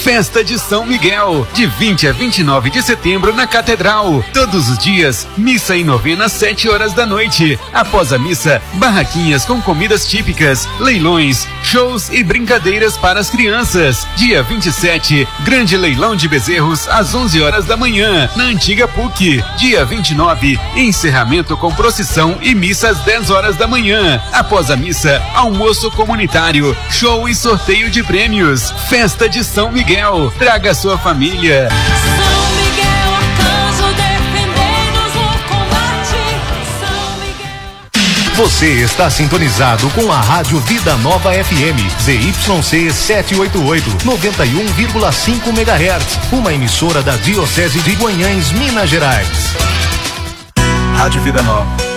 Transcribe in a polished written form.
Festa de São Miguel, de 20 a 29 de setembro na Catedral. Todos os dias, missa e novena às 7 horas da noite. Após a missa, barraquinhas com comidas típicas, leilões, shows e brincadeiras para as crianças. Dia 27, grande leilão de bezerros às 11 horas da manhã, na antiga PUC. Dia 29, encerramento com procissão e missa às 10 horas da manhã. Após a missa, almoço comunitário, show e sorteio de prêmios. Festa de São Miguel, traga sua família. São Miguel, arcanjo, defendei-nos no combate. São Miguel. Você está sintonizado com a Rádio Vida Nova FM, ZYC 788, 91,5 MHz, uma emissora da Diocese de Guanhães, Minas Gerais. Rádio Vida Nova.